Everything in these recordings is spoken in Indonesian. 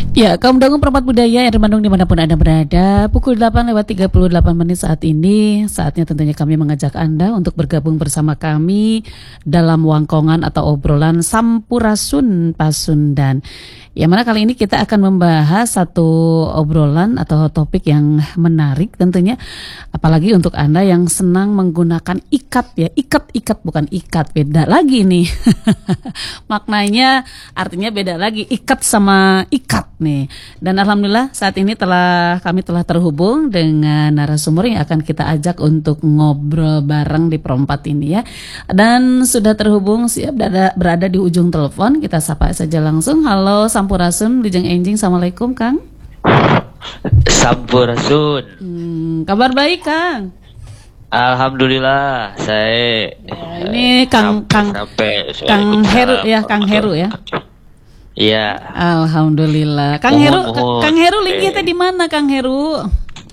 Ya, kaum dangu perempat budaya yang Bandung dimanapun Anda berada, pukul 8:38 saat ini, saatnya tentunya kami mengajak Anda untuk bergabung bersama kami dalam wangkongan atau obrolan Sampurasun Pasundan. Yang mana kali ini kita akan membahas satu obrolan atau topik yang menarik tentunya, apalagi untuk Anda yang senang menggunakan ikat ya, ikat bukan ikat, beda lagi nih. Maknanya artinya beda lagi, ikat sama ikat nih. Dan alhamdulillah saat ini kami telah terhubung dengan narasumber yang akan kita ajak untuk ngobrol bareng di Perempat ini ya. Dan sudah terhubung siap berada di ujung telepon. Kita sapa saja langsung. Halo Sampurasun, Lijeng Enjing. Assalamualaikum Kang. Sampurasun. Kabar baik Kang. Alhamdulillah, saya ini Kang Heru ya, Kang Heru ya. Iya. Alhamdulillah. Kang Heru lingkih teh di mana Kang Heru?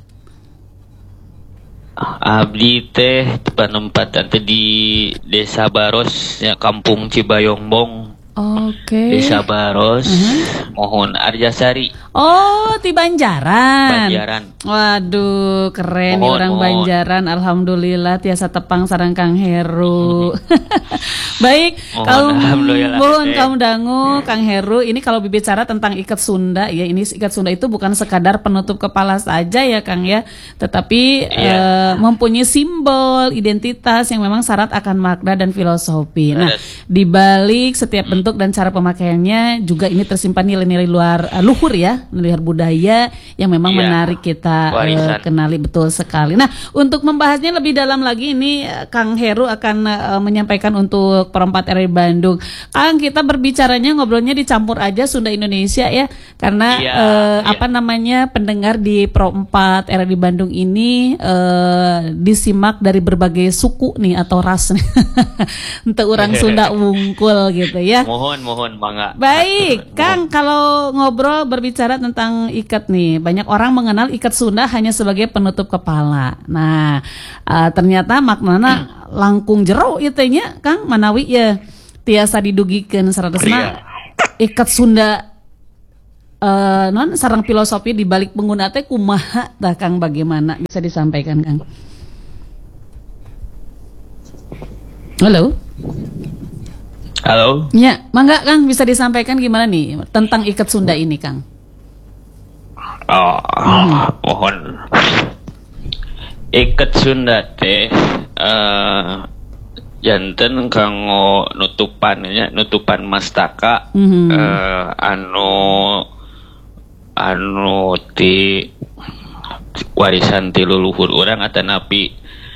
Abdi teh penempatan teh di Desa Baros ya, Kampung Cibayongbong. Oke. Desa Baros, Mohon Arjasari. Oh, di Banjaran. Banjaran. Waduh, keren nih orang Banjaran. Alhamdulillah tiasa tepang sareng Kang Heru. Baik, kaum dangu Kang Heru, ini kalau berbicara tentang ikat Sunda ya, ini ikat Sunda itu bukan sekadar penutup kepala saja ya Kang ya, tetapi mempunyai simbol identitas yang memang syarat akan makna dan filosofi. Nah, di balik setiap bentuk dan cara pemakaiannya juga ini tersimpan nilai-nilai luhur ya, luhur budaya yang memang menarik kita kenali betul sekali. Nah, untuk membahasnya lebih dalam lagi ini Kang Heru akan menyampaikan untuk Perempat RRI Bandung. Kang, kita berbicaranya ngobrolnya dicampur aja Sunda Indonesia ya, karena pendengar di Perempat RRI Bandung ini disimak dari berbagai suku nih atau ras nih. Untuk orang Sunda wungkul gitu ya. Mohon bangga. Baik, Kang, kalau ngobrol berbicara tentang ikat nih, banyak orang mengenal ikat Sunda hanya sebagai penutup kepala. Nah, ternyata maknana langkung jero ieu teh nya, Kang, manawi ya tiasa didugikeun saradosna ikat Sunda sareng filosofi di balik pengguna teh kumaha tah Kang, bagaimana bisa disampaikan Kang? Halo. Ya, mangga Kang, bisa disampaikan gimana nih tentang ikat Sunda ini Kang? Mohon. Ikat Sunda teh janten kanggo nutupan mastaka anu ti warisan ti leluhur urang atanapi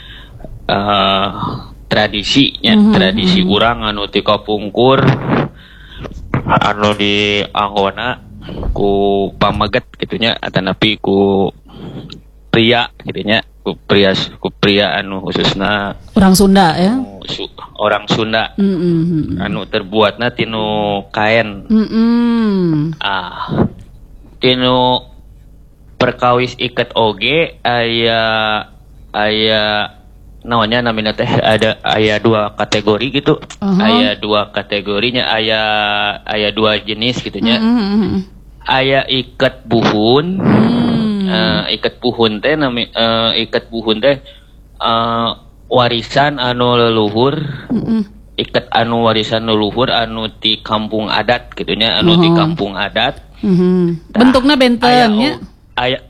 tradisi urang anu ti kapungkur anu di anggona ku pamaget gitunya atanapi ku pria gitunya ku pria anu khususna orang Sunda ya, orang Sunda anu terbuatna tinu kain tinu perkawis iket oge aya namanya teh aya dua kategori gitu. Aya dua kategorinya, aya dua jenis gitunya. Aya iket buhun. Iket buhun teh warisan anu leluhur. Iket anu warisan leluhur anu ti kampung adat gitunya, anu ti kampung adat. Bentuknya bentennya. Aya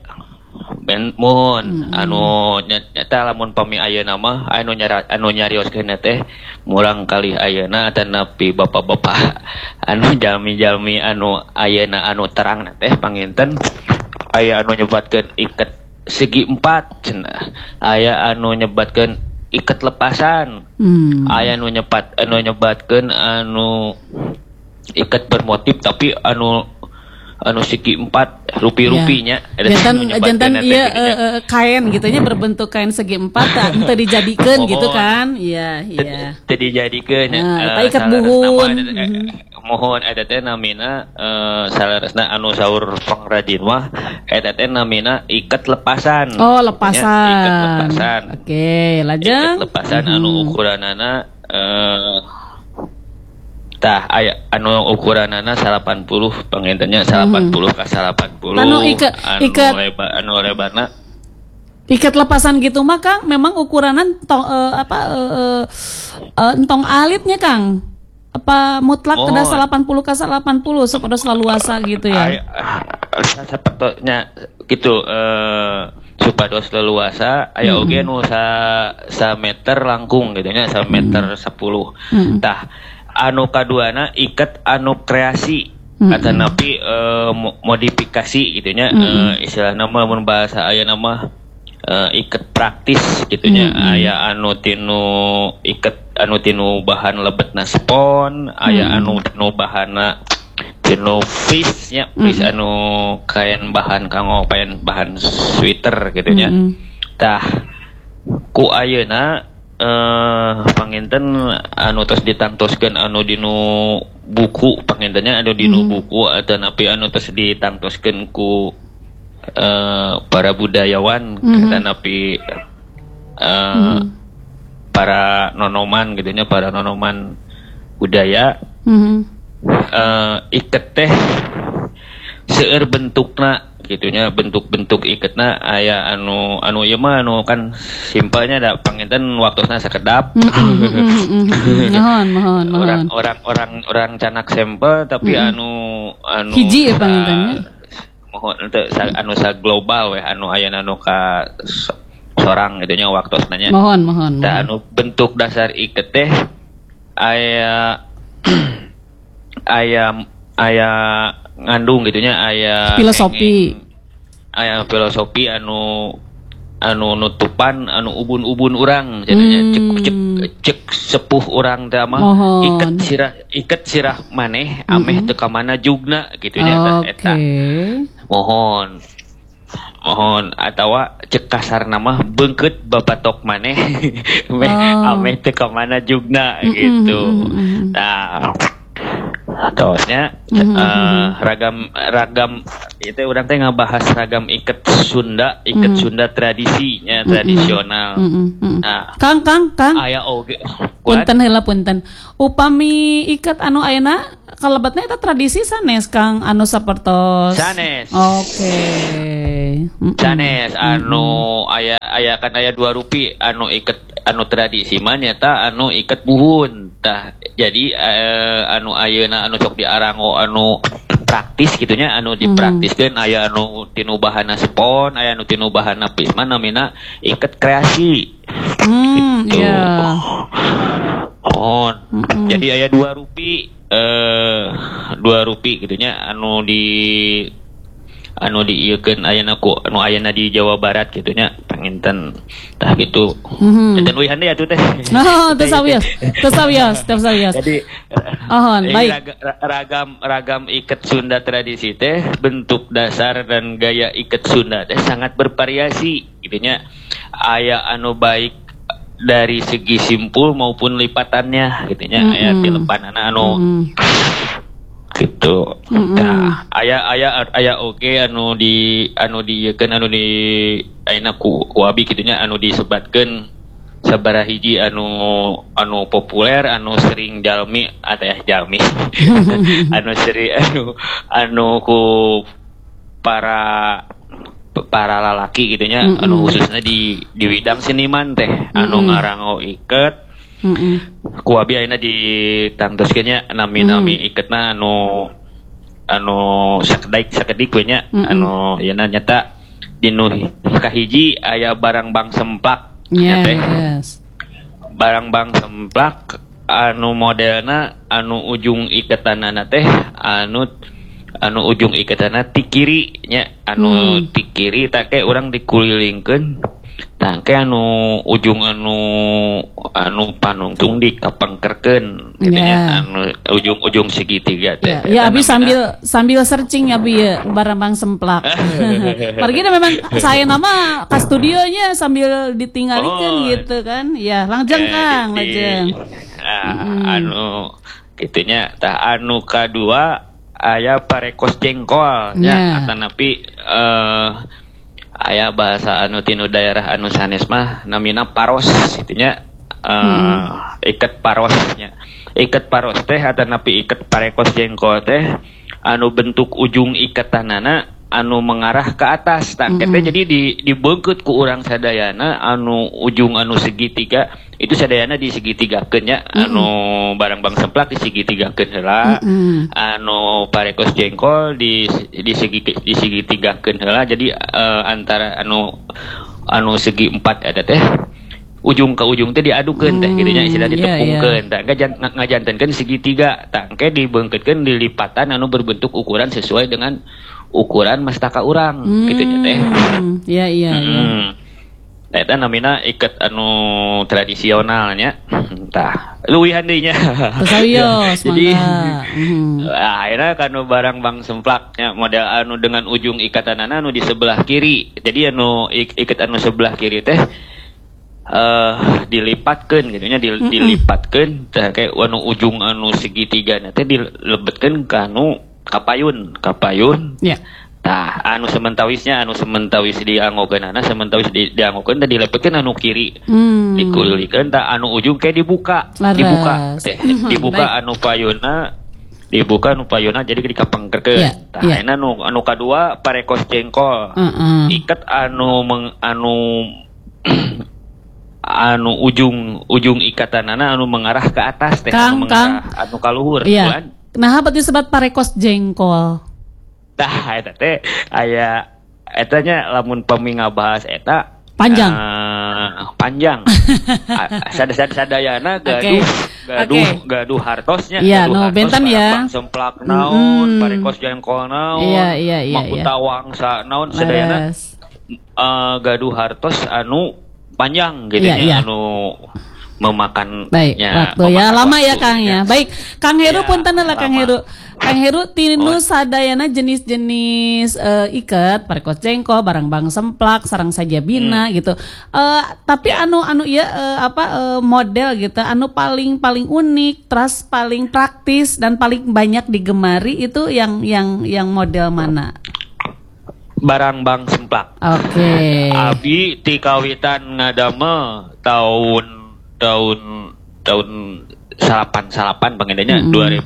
anu nyata lamun pami ayeuna mah anu nyarioskeun teh murang kali ayeuna atanapi bapak-bapak anu jalmi-jalmi anu ayeuna anu terang teh panginten aya anu nyebatkeun iket segi empat cenah, aya anu nyebatkeun iket lepasan, aya anu nyebatkeun anu iket bermotif tapi anu segi empat rupi-rupinya jantan iya kain gitunya berbentuk kain segi empat teu dijadikeun gitu kan. Iya teu dijadikeun ikat buhun mohon eta teh namina salaresna anu saur pangrajin mah eta teh namina iket lepasan. Lepasan. Iket lepasan. Oke, lajeng iket lepasan anu ukuranana Tah aya anu ukuranana 80 pangintennya 80 ka 80 anu ikat lebarna ikat lepasan gitu mah Kang memang ukuranan entong alitnya Kang apa mutlak kedah 80 ka 80 sapodos leluasa gitu ya sepatutnya gitu supados leluasa aya oge nu sa meter langkung gitu nya 1 meter 10 tah anu kaduana iket anu kreasi atau napi modifikasi gitu nya istilah nama mun bahasa aya nama iket praktis gitunya aya anu tinu iket anu tinu bahan lebetna spon aya anu tinu bahana tinu fish nya fish anu kain bahan kanggo bahan sweater gitunya tah ku ayeuna panginten anu tos ditangtoskeun anu dinu buku pangintennya anu dinu buku atau napi anu tos ditangtoskeun ku para budayawan dan napi para nonoman gitunya para nonoman budaya iket teh seueur bentukna gitunya bentuk-bentuk iketna aya anu ieu mah anu kan simpelnya da panginten waktosna sakedap mohon orang canak sampel tapi anu hiji ya pangintennya mohon anu sa global we anu aya anu ka sorang gitu nya waktosna nya mohon da anu bentuk dasar iket teh aya ngandung gitunya aya filosofi anu nutupan anu ubun-ubun urang jadinya cek sepuh urang teh mah iket sirah maneh ameh teu ka mana jugna gitunya eta mohon atawa cek kasarna mah beungkeut babatok maneh ameh teu ka mana jugna gitu nah terusnya ragam itu urang teh ngabahas ragam iket Sunda tradisinya tradisional. Nah, Kang aya oge punten upami iket anu ayeuna kalebetna eta tradisi sanes Kang anu sapertos sanes sanes anu aya kan aya 2 rupi anu iket anu tradisi mah nyata anu iket buhun tah jadi anu ayeuna anu sok diarango anu praktis gitunya anu dipraktiskeun aya anu tinu bahana spon aya anu tinu bahana pisma namina iket kreasi gitu. Jadi aya 2 rupi 2 rupi gitunya anu diieukeun ayeuna ku anu ayeuna di Jawa Barat gitunya panginten tah gitu. Dan we hande atuh teh. Oh, teu sawios. Jadi baik. Ragam iket Sunda tradisi teh bentuk dasar dan gaya iket Sunda teh sangat bervariasi gitunya. Aya anu baik dari segi simpul maupun lipatannya gitunya. Aya tilepanana anu gitu. Nah, aya oge anu di ayeuna ku abi gitunya anu disebatkeun sabaraha hiji anu populer anu sering jalmi jalmi anu sering anu ku para lalaki gitunya anu khususnya di bidang seniman teh anu ngarango iket ku abi ayeuna ditangtoskeun nya nami iketna anu sakedik we nya anu yeuna nyata dinu kahiji aya barang bang semplak teh barang bang semplak anu modelna anu ujung iketanana teh anu ujung iketanana ti kiri nya anu ti kiri tak ke urang dikulilingkeun tangke anu ujung anu panungtung dikapengkerkeun gitunya anu ujung segitiga teh. Ya abi sambil searching abi ya barang semplak. Pergi memang saya nama ke studionya sambil ditinggalikeun gitu kan. Ya, lanjeng Kang, lanjeng. Anu gitunya tah anu kadua aya parekos jengkol nya atanapi aya bahasa anu tinu daerah anu sanes mah namina paros gitunya iket parosnya. Iket paros teh atau napi iket parekos jengkol teh anu bentuk ujung iketanana anu mengarah ke atas. Jadi dibengket ku urang sadayana anu ujung anu segitiga itu sadayana di segitigakeun nya anu barang bang semplak di segitigakeun heula anu parekos jengkol di segitigakeun heula. Jadi antara anu segi 4 ada teh ujung ke ujung teh diadukeun teh kitu nya istilah ditepungkeun tah ngajantenkeun segitiga tah engke dibengkeutkeun di lipatan anu berbentuk ukuran sesuai dengan ukuran mastaka urang kitu nya teh. Iya. Eta namina iket anu tradisional nya. Tah leuwih deui nya. Sawios jadi akhirnya kanu barang bang semplak nya model anu dengan ujung ikatanana anu di sebelah kiri. Jadi anu iket anu sebelah kiri teh dilipatkeun gitu nya dilipatkeun teh kayak anu ujung anu segitiga teh dilebetkeun ka anu kapayun tah anu sementawis dianggogeunana sementawis dianggogeun teh dilepetkeun anu kiri dikululikeun tah anu ujung kayak dibuka teh dibuka anu payuna jadi dikapengkeun tah anu kadua parekos jengkol iket anu ujung ikatanana anu mengarah ke atas teh anu kaluhur kan. Nah, apa disebut parekos jengkol? Tah eta teh aya etanya lamun pami ngabahas eta panjang. Sadayana gaduh hartosnya. Iya, no benten ya. Semplak naon, parekos jengkol naon, iya. makuta wangsa naon sadayana. Gaduh hartos anu panjang gitu anu memakannya waktu ya lama ya Kang ya. Baik Kang Heru punten lah Kang Heru tinu sadayana jenis-jenis iket parekos jengkol barang bang semplak sareng sajabina gitu tapi anu model gitu anu paling unik terus paling praktis dan paling banyak digemari itu yang model mana? Barang bang semplak. Oke. Abi ti kawitan ngadame tahun salapan pengendanya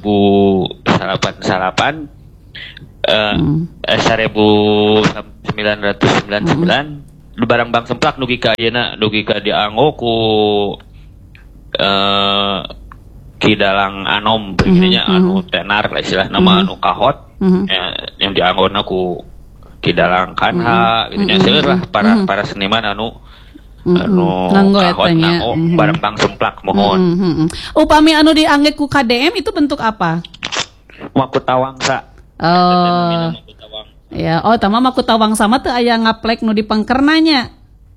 2008 1999 barang bang semplak dugi ka dianggo ku kidalang anom begininya anu tenar lah istilah nama anu kahot yang dianggona ku kidalang kanha gitu nya seueur lah para seniman anu kahot nganggo barang bang semplak mohon. Upami anu diangge ku KDM itu bentuk apa? Makuta wangsa. Ya, tama makuta wangsa mah teu aya ngaplek nu di pangkernanya.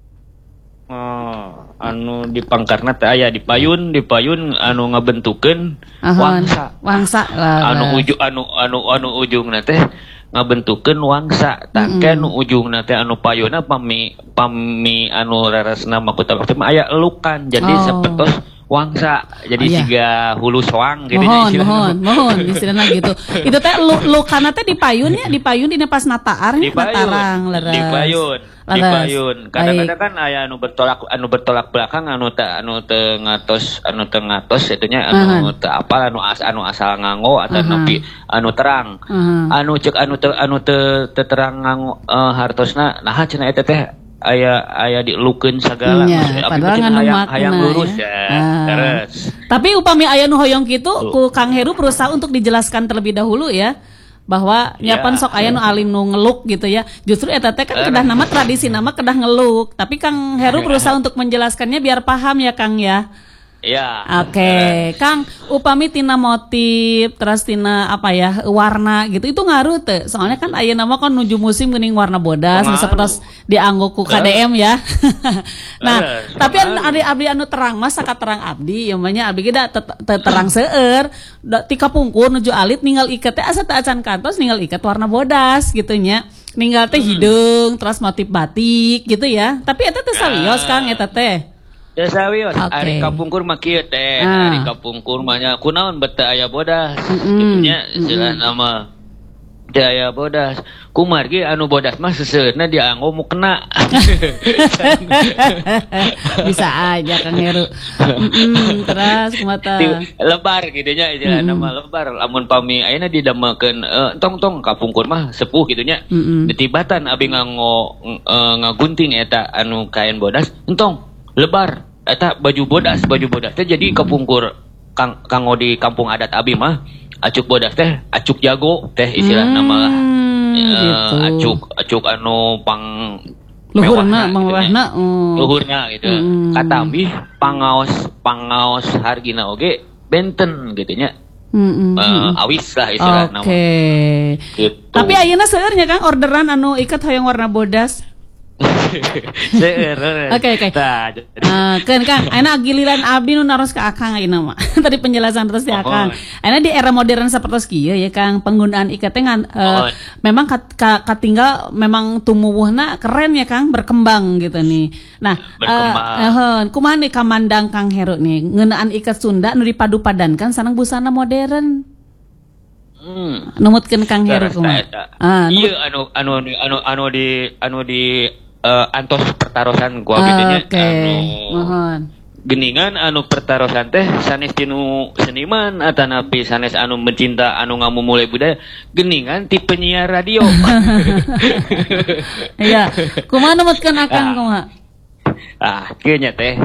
Anu di pangkarna teh aya di payun anu ngabentukeun wangsa anu ujungna teh ngabentukeun wangsa tangke anu ujungna teh anu payuna pami anu raresna makuta teh aya elukan jadi sapetos wangsa jadi siga hulu soang gitu mohon istilahna gitu itu teh lukana teh di payun dina pas natarang leres di payun kadang-kadang kan aya anu bertolak belakang anu teu ngatos itunya anu teu apal anu asal nganggo atau nepi anu terang anu ceuk anu teu terang nganggo hartosna naha cenah eta teh aya dilukeun sagala padahal hayang lurus ya terus tapi upami aya nu hoyong kitu ku Kang Heru berusaha untuk dijelaskan terlebih dahulu ya bahwa nyapan sok aya nu alim nu ngeluk gitu ya justru eta teh kan kedah nama tradisi nama kedah ngeluk tapi Kang Heru berusaha untuk menjelaskannya biar paham ya Kang ya. Ya. Oke, Kang, upami tina motif, terus tina warna gitu itu ngaruh teh. Soalnya kan aya nama kan nuju musim geuning warna bodas, sapertos dianggo ku KDM ya. Nah, tapi abdi anu terang mah saka terang abdi, nya abdi ge da terang seueur, ti kapungkur nuju alit ninggal iket teh asa teu acan kantos ninggal iket warna bodas gitu nya. Ninggal teh hidung, terus motif batik gitu ya. Tapi eta teh salios Kang eta teh. Sawios, ari kapungkur mah kieu teh, ari kapungkur mah nya kunaon beuteut aya bodas. Kitu nya istilah nama Jaya bodas. Kumargi anu bodas mah seuseurna dianggo mau kena. Bisa aja Kang Heru. Terus kumata. Lebar gitu nya istilah nama lebar. Lamun pami ayeuna didamekeun tong kapungkur mah sepuh gitu nya. Ditibatan abi ngagunting eta anu kain bodas entong lebar. Eta baju bodas teh jadi kapungkur kanggo di kampung adat abi mah acuk bodas teh acuk jago teh istilah nama lah. Gitu. Acuk anu pang luhurna mewahna luhurna gitu. Katambi pangaos hargina oge benten gitu nya. Awis lah istilah nama. Gitu. Tapi ayeuna seueur nya Kang orderan anu ikat hoyong warna bodas. Oke. Kan Kang, ayeuna giliran abdi nu naros ka Akang ayeuna mah. Tadi penjelasan terus di Akang. Ayeuna di era modern sapertos kieu ya Kang, penggunaan ikat teh memang katinggal memang tumuwuhna keren ya Kang, berkembang gitu nih. Nah, kumaha nih kamandang Kang Heru nih ngeunaan ikat Sunda nu dipadu-padankan sareng busana modern. Numutkeun Kang Heru kumaha? Iya anu di antos pertarosan gua bedanya mohon geningan anu pertarosan teh sanes tinu seniman atanapi sanes anu mencinta anu ngamumule budaya geningan ti penyiar radio. Iya kumaha numutkeun Akang kumaha? Kieu nya teh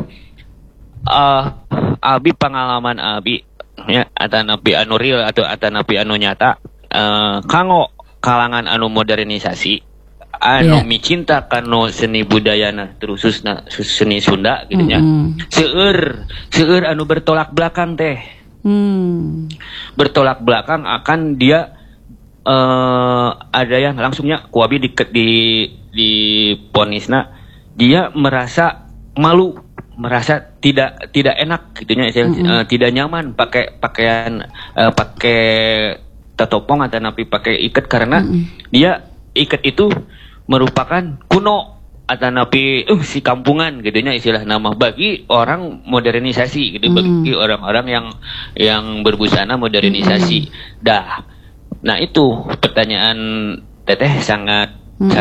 abi pengalaman abi ya atanapi anu real atau atanapi anu nyata kanggo kalangan anu modernisasi anu micinta kanu seni budayana terususna seni Sunda gitu nya. Seueur anu bertolak belakang teh. Bertolak belakang akan dia ada yang langsungnya kuabi di ponisna dia merasa malu, merasa tidak enak gitunya tidak nyaman pakai pakaian pakai tatopong atau napi pakai ikat karena dia ikat itu merupakan kuno atau napi si kampungan gitunya istilah nama bagi orang modernisasi gitu bagi orang-orang yang berbusana modernisasi. Nah itu pertanyaan teteh sangat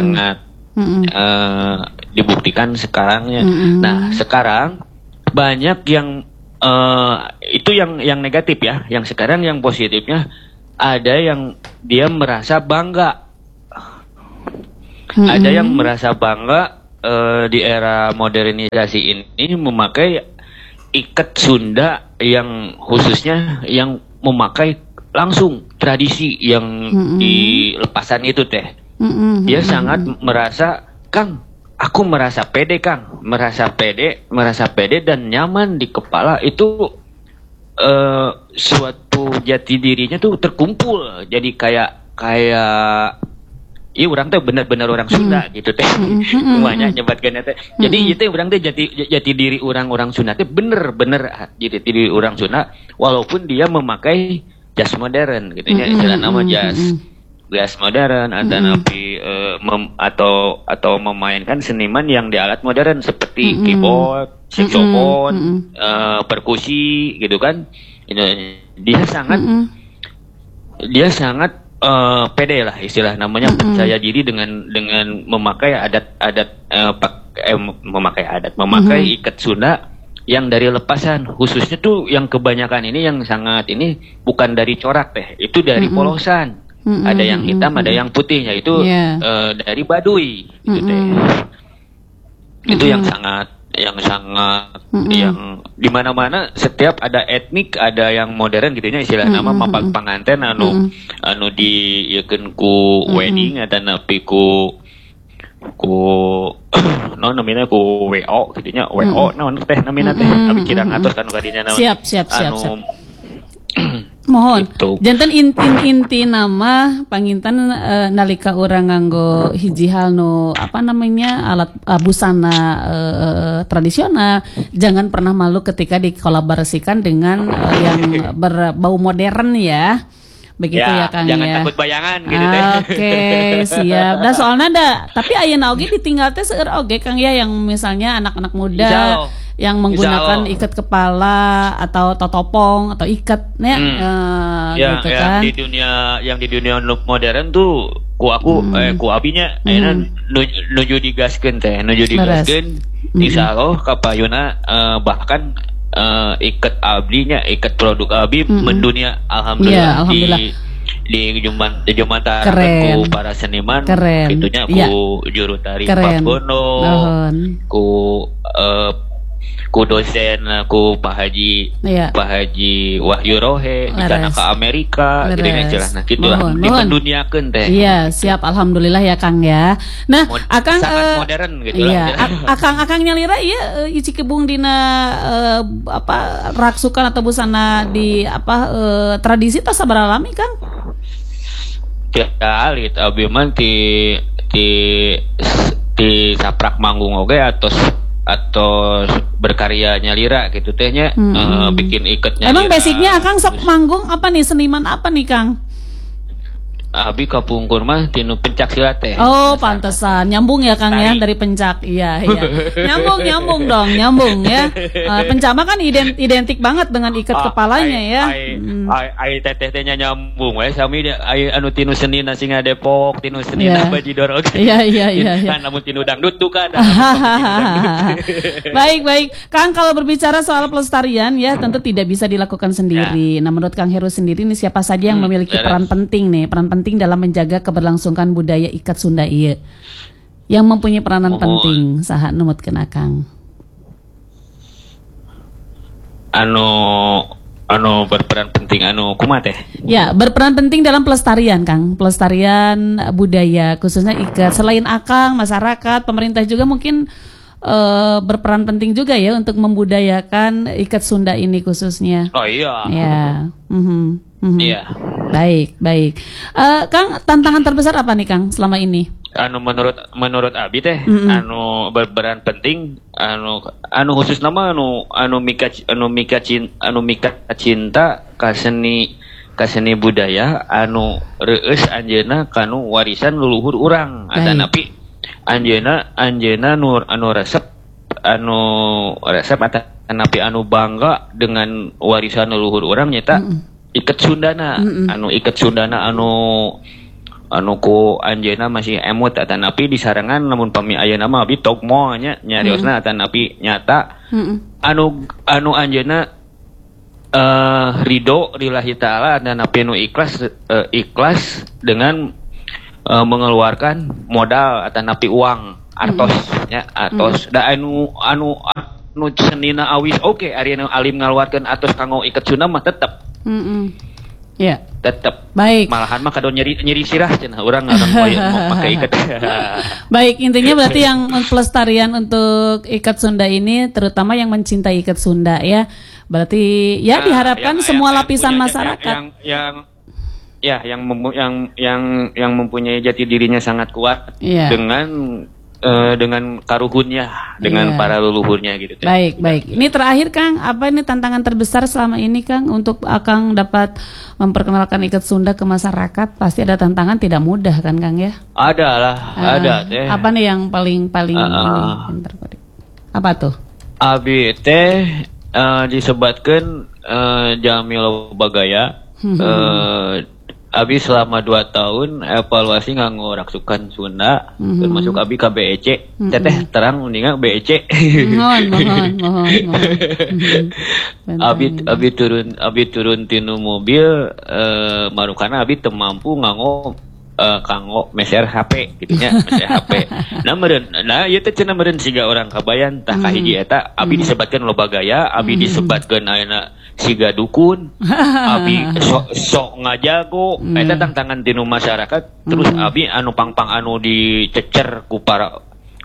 dibuktikan sekarang ya. Nah sekarang banyak yang itu yang negatif ya. Yang sekarang yang positifnya ada yang dia merasa bangga. Ada yang merasa bangga di era modernisasi ini memakai ikat Sunda yang khususnya yang memakai langsung tradisi yang di lepasan itu teh. Dia sangat merasa, Kang, aku merasa pede Kang, merasa pede dan nyaman di kepala itu suatu jati dirinya tuh terkumpul. Jadi kayak iya orang teh benar-benar orang Sunda gitu teh. Semuanya nyebatkeun teh. Jadi itu orang teh jati diri orang Sunda teh bener-bener jati diri orang Sunda walaupun dia memakai jas modern gitu ya. Istilah nama jas modern atau napi atau memainkan seniman yang di alat modern seperti keyboard, saxophone, perkusi gitu kan. Dia sangat pede lah istilah namanya percaya diri dengan memakai memakai ikat Sunda yang dari lepasan khususnya tuh yang kebanyakan ini yang sangat ini bukan dari corak teh itu dari polosan ada yang hitam ada yang putih yaitu dari Baduy gitu teh itu yang sangat yang di mana-mana setiap ada etnik ada yang modern gitu nya istilah nama mapak panganten anu diekeun ku wedding atau napi ku non namina ku WO gitu nya WO naon teh namina teh abi kirang atos kanu kadinya naon siap mohon janten inti nama panginten nalika urang nganggo hiji hal nu apa namanya alat busana tradisional jangan pernah malu ketika dikolaborasikan dengan yang berbau modern ya. Begitu ya Kang jangan ya. Takut bayangan gitu teh. Oke, siap. Nah, soalnya ada tapi ayeuna oge ditinggal teh seueur oge Kang ya yang misalnya anak-anak muda yang menggunakan ikat kepala atau totopong atau ikat gitu kan. Yang di dunia modern tuh ku abinya nuju digaskeun insyaallah kapayuna bahkan ikat produk abi mendunia alhamdulillah, di Jumatan ku para seniman gitunya ku juru tari Pagono ku dosen ku Pak Haji Wahyu Rohe di sana ke Amerika gitu lah dipenduniakeun teh. Iya, siap alhamdulillah ya Kang ya. Nah, Akang sangat modern gitu lah. Akang nyalira ieu ici kebung dina raksukan atau busana di tradisi tas sabaraha lami Kang? Ya alit abi mah ti saprak manggung oge atau berkarya nyalira gitu tehnya bikin iket nyalira. Emang basicnya Akang sok manggung apa nih, seniman apa nih Kang? Abi kapungkur mah tinu pencak silat teh. Oh, pantesan. Nyambung ya Kang ya dari pencak. Iya. Nyambung dong ya. Pencak mah kan identik banget dengan ikat kepalanya ya. Ai teteh-tetehnya nyambung we sami ai anu tinu senina singa Depok, tinu senina Bajidor. Iya. Kan namun tinu dangdut tuh kan. Baik. Kang, kalau berbicara soal pelestarian ya tentu tidak bisa dilakukan sendiri. Nah, menurut Kang Heru sendiri nih siapa saja yang memiliki peran penting dalam menjaga keberlangsungan budaya ikat Sunda ieu yang mempunyai peranan penting saha numutkeun Akang? Anu berperan penting kumaha teh? Ya, berperan penting dalam pelestarian Kang, pelestarian budaya khususnya ikat. Selain Akang, masyarakat, pemerintah juga mungkin berperan penting juga ya untuk membudayakan ikat Sunda ini khususnya. Oh iya. Ya. Iya. Baik. Kang, tantangan terbesar apa nih Kang selama ini? Menurut abi teh berperan penting khusus nama mika cinta ka seni budaya reueus anjeunna kanu warisan leluhur urang atanapi anjeunna resep atanapi bangga dengan warisan leluhur urang nyata iket Sundana iket Sundana ku anjeunna masih emut atanapi disarangan namun pami ayeuna mah abi tokmo nya nyariosna atanapi nyata anu anjeunna ridho lillahi taala atanapi nu ikhlas dengan mengeluarkan modal atanapi uang artos da anu senina awis oke ari anu alim ngaluarkeun atos kanggo iket Sunda mah tetep ya tetep baik, malahan mah kado nyeri sirah cenah urang mau pakai iket. Baik, intinya berarti yang pelestarian untuk ikat Sunda ini terutama yang mencintai ikat Sunda ya. Berarti ya diharapkan semua lapisan masyarakat yang mempunyai jati dirinya sangat kuat dengan karuhunnya, dengan para leluhurnya gitu. Baik. Ini terakhir Kang, apa ini tantangan terbesar selama ini Kang untuk Akang dapat memperkenalkan ikat Sunda ke masyarakat? Pasti ada tantangan, tidak mudah kan Kang ya? Ada teh. Apa nih yang paling apa tuh? Abi teh disebatkan Jamil Bagaya. Abi selama 2 tahun evaluasi nganggo raksukan Sunda termasuk abi ka BEC. Teteh terang uninga BEC. Mohon. Abi turun tinu mobil marukana abi teu mampu nganggo kanggo meser HP gitunya, meser HP. Nah ieu teh cenah meureun siga orang kabayan tah kahiji eta abi disebatkeun loba gaya, abi disebatkeun ayeuna siga dukun, abi sok ngajago, eta tantangan tinu masyarakat. Terus abi pang anu dicecer ku para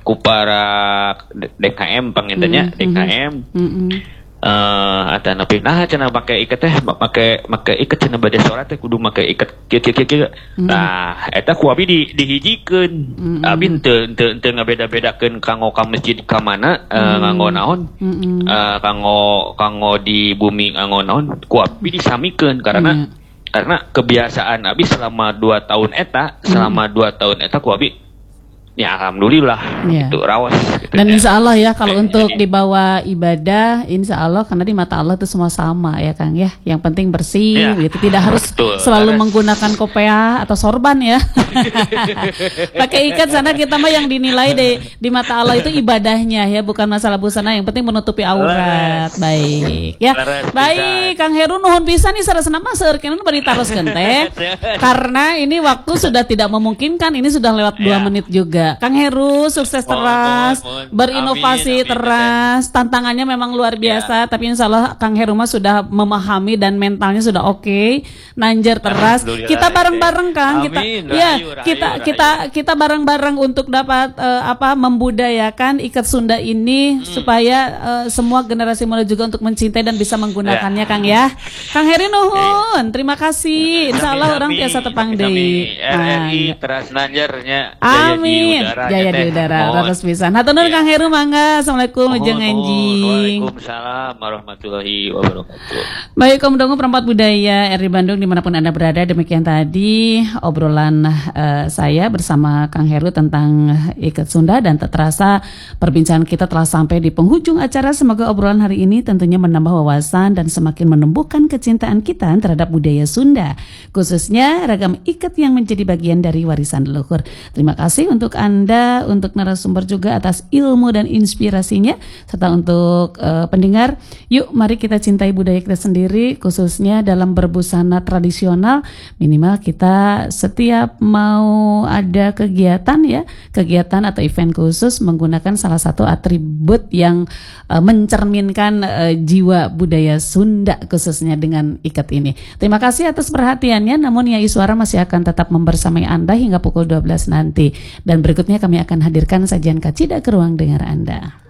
DKM pangintennya DKM. Atanapi cenah make iket teh make iket cenah bade salat teh kudu make iket kieu. Nah eta ku abi dihijikeun. Abi teu ngabeda-bedakeun kanggo ka masjid ka mana nganggo naon. Kanggo di bumi nganggo naon ku abi disamikeun karena kebiasaan abi selama 2 tahun eta ku abi Ya alhamdulillah itu rawas gitu. Dan insya Allah ya kalau untuk dibawa ibadah, insya Allah karena di mata Allah itu semua sama ya Kang ya. Yang penting bersih gitu, tidak harus selalu menggunakan kopiah atau sorban ya. Pakai ikat sana kita mah yang dinilai di mata Allah itu ibadahnya ya, bukan masalah busana, yang penting menutupi aurat. Baik ya. Baik Kang Heru nuhun pisan nih sarasana mah seueur keneh bari taroskeun teh. Karena ini waktu sudah tidak memungkinkan, ini sudah lewat 2 menit juga. Kang Heru sukses teras, berinovasi teras, tantangannya memang luar biasa, tapi insya Allah Kang Heru mah sudah memahami dan mentalnya sudah oke. Nanjer teras, kita bareng-bareng Kang, kita bareng-bareng untuk dapat membudayakan ikat Sunda ini supaya semua generasi muda juga untuk mencintai dan bisa menggunakannya Kang ya. Kang Heru nuhun, terima kasih. Insya Allah orang biasa tepang deui. RRI teras nanjernya. Amin. Jaya di udara, raros pisan. Hatur nuhun Kang Heru mangga. Assalamualaikum jeung enjing. Waalaikumsalam warahmatullahi wabarakatuh. Baik, kaum dongo perempat budaya RRI Bandung dimanapun Anda berada, demikian tadi obrolan saya bersama Kang Heru tentang ikat Sunda, dan tak terasa perbincangan kita telah sampai di penghujung acara. Semoga obrolan hari ini tentunya menambah wawasan dan semakin menumbuhkan kecintaan kita terhadap budaya Sunda, khususnya ragam ikat yang menjadi bagian dari warisan leluhur. Terima kasih untuk Anda, untuk narasumber juga atas ilmu dan inspirasinya, serta untuk pendengar. Yuk mari kita cintai budaya kita sendiri, khususnya dalam berbusana tradisional. Minimal kita setiap mau ada kegiatan atau event khusus menggunakan salah satu atribut yang mencerminkan jiwa budaya Sunda, khususnya dengan ikat ini. Terima kasih atas perhatiannya, namun Yai Suara masih akan tetap membersamai Anda hingga pukul 12 nanti. Dan berikutnya kami akan hadirkan sajian kacida ke ruang dengar Anda.